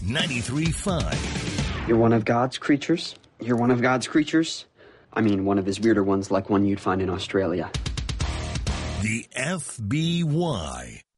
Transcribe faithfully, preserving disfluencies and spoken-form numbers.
ninety-three point five. You're one of God's creatures? You're one of God's creatures? I mean, one of his weirder ones like one you'd find in Australia. The F B Y